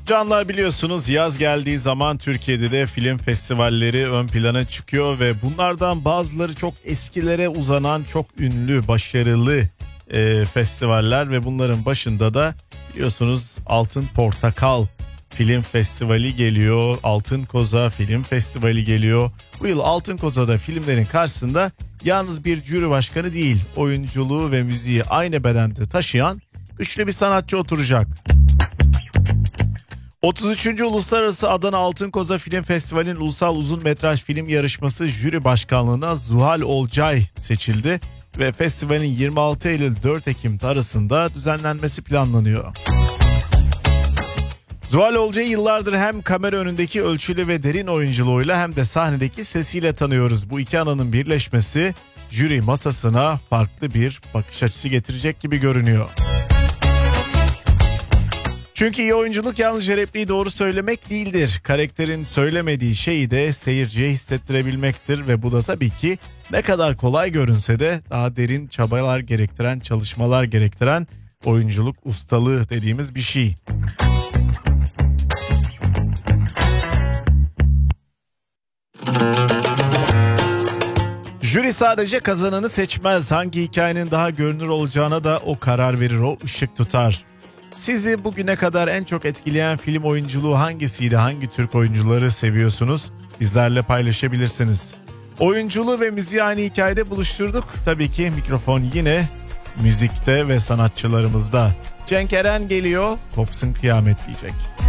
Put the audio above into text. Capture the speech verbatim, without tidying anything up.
Canlar, biliyorsunuz yaz geldiği zaman Türkiye'de de film festivalleri ön plana çıkıyor ve bunlardan bazıları çok eskilere uzanan çok ünlü, başarılı e, festivaller ve bunların başında da biliyorsunuz Altın Portakal Film Festivali geliyor, Altın Koza Film Festivali geliyor. Bu yıl Altın Koza'da filmlerin karşısında yalnız bir jüri başkanı değil, oyunculuğu ve müziği aynı bedende taşıyan güçlü bir sanatçı oturacak. otuz üçüncü Uluslararası Adana Altın Koza Film Festivali'nin ulusal uzun metraj film yarışması jüri başkanlığına Zuhal Olcay seçildi ve festivalin yirmi altı Eylül dört Ekim arasında düzenlenmesi planlanıyor. Zuhal Olcay'ı yıllardır hem kamera önündeki ölçülü ve derin oyunculuğuyla hem de sahnedeki sesiyle tanıyoruz. Bu iki ananın birleşmesi jüri masasına farklı bir bakış açısı getirecek gibi görünüyor. Çünkü iyi oyunculuk yalnızca repliği doğru söylemek değildir. Karakterin söylemediği şeyi de seyirciye hissettirebilmektir ve bu da tabii ki ne kadar kolay görünse de daha derin çabalar gerektiren, çalışmalar gerektiren oyunculuk ustalığı dediğimiz bir şey. Jüri sadece kazananı seçmez. Hangi hikayenin daha görünür olacağına da o karar verir, o ışık tutar. Sizi bugüne kadar en çok etkileyen film oyunculuğu hangisiydi? Hangi Türk oyuncuları seviyorsunuz? Bizlerle paylaşabilirsiniz. Oyunculuğu ve müziği aynı hikayede buluşturduk. Tabii ki mikrofon yine müzikte ve sanatçılarımızda. Cenk Eren geliyor, kopsun kıyamet diyecek.